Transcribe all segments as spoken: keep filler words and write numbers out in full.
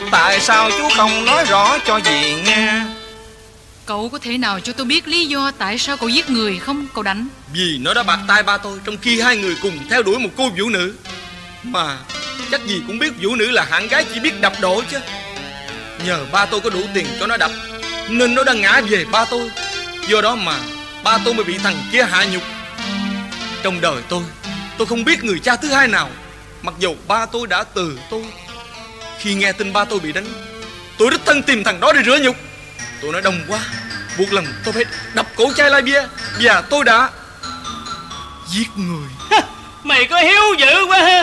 tại sao chú không nói rõ cho dì nghe? Cậu có thể nào cho tôi biết lý do tại sao cậu giết người không, cậu Đánh? Vì nó đã bạc tay ba tôi trong khi hai người cùng theo đuổi một cô vũ nữ. Mà chắc dì cũng biết vũ nữ là hạng gái chỉ biết đập độ chứ. Nhờ ba tôi có đủ tiền cho nó đập nên nó đã ngã về ba tôi. Do đó mà ba tôi mới bị thằng kia hạ nhục. Trong đời tôi, tôi không biết người cha thứ hai nào. Mặc dù ba tôi đã từ tôi. Khi nghe tin ba tôi bị đánh, tôi đích thân tìm thằng đó để rửa nhục. Tôi nói đông quá, buộc lòng tôi phải đập cổ chai la bia. Và tôi đã giết người. Mày có hiếu dữ quá ha.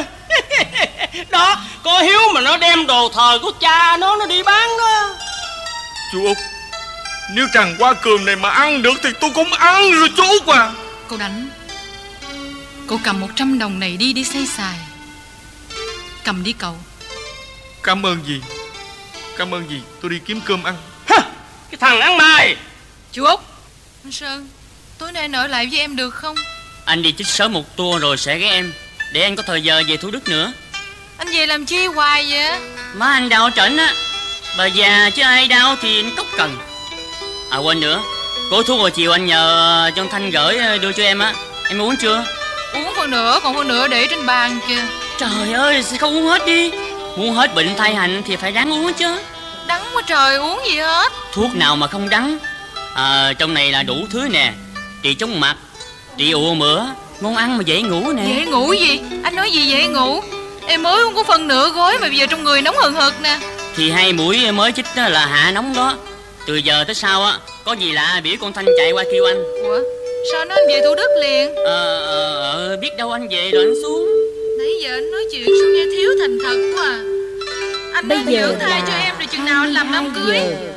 Đó, có hiếu mà nó đem đồ thờ của cha nó Nó đi bán đó. Chú Út, nếu tràng Hoa Cường này mà ăn được thì tôi cũng ăn rồi chú Út à. Cậu Đánh, cậu cầm một trăm đồng này đi đi xây xài. Cầm đi cậu. Cảm ơn dì. Cảm ơn dì, tôi đi kiếm cơm ăn. Hả, cái thằng ăn mày. Chú Út. Anh Sơn, tối nay anh ở lại với em được không? Anh đi chích sớm một tour rồi sẽ ghé em, để anh có thời giờ về Thủ Đức nữa. Anh về làm chi hoài vậy? Má anh đau trển á. Bà già chứ ai đau thì anh cốc cần. À quên nữa, gói thuốc hồi chiều anh nhờ John Thanh gửi đưa cho em á. Em uống chưa? Uống phần nữa, còn phần nữa để trên bàn kìa. Trời ơi, sao không uống hết đi? Muốn hết bệnh thai hành thì phải ráng uống chứ. Đắng quá trời, uống gì hết. Thuốc nào mà không đắng. À, trong này là đủ thứ nè. Trị chóng mặt, trị ụ mửa, ngon ăn mà dễ ngủ nè. Dễ ngủ gì? Anh nói gì dễ ngủ? Em mới uống có phần nửa gói mà bây giờ trong người nóng hừng hực nè. Thì hai mũi mới chích đó là hạ nóng đó. Từ giờ tới sau á, có gì lạ biểu con Thanh chạy qua kêu anh. Ủa, sao nó anh về Thủ Đức liền? Ờ, ờ, biết đâu anh về rồi anh xuống. Nãy giờ anh nói chuyện sao nghe thiếu thành thật quá à. Anh Bây nói giờ giữ thai cho em rồi chừng nào anh làm đám cưới?